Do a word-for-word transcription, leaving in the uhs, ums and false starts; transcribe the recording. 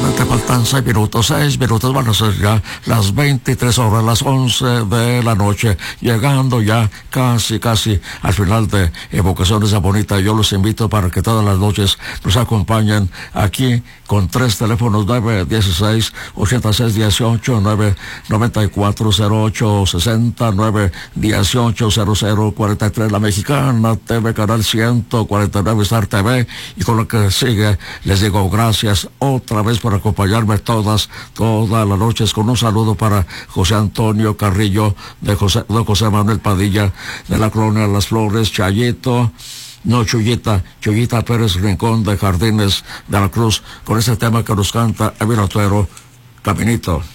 mañana te faltan seis minutos, seis minutos, van a ser ya las veintitrés horas, las once de la noche, llegando ya casi, casi al final de Evocaciones de Bonita. Yo los invito para que todas las noches nos acompañen aquí con tres teléfonos: nueve dieciséis, ochenta y seis dieciocho, nueve noventa y cuatro cero ocho sesenta, nueve dieciocho cero cero cuarenta y tres, La Mexicana T V, canal ciento cuarenta y nueve, Star T V. Y con lo que sigue, les digo gracias otra vez por acompañarme todas, todas las noches, con un saludo para José Antonio Carrillo, de José, de José Manuel Padilla, de la colonia Las Flores, Chayito, no, Chuyita, Chuyita Pérez Rincón, de Jardines de la Cruz, con ese tema que nos canta Emilio Tuero, Caminito.